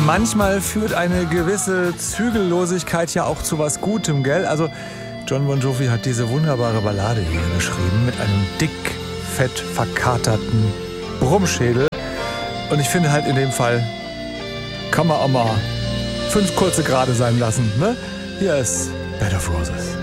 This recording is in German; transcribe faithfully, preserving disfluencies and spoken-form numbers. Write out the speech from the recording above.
manchmal führt eine gewisse Zügellosigkeit ja auch zu was Gutem, gell? Also John Bon Jovi hat diese wunderbare Ballade hier geschrieben mit einem dick, fett verkaterten Brummschädel. Und ich finde halt in dem Fall kann man auch mal fünf kurze Grade sein lassen, ne? Hier ist Bed of Roses.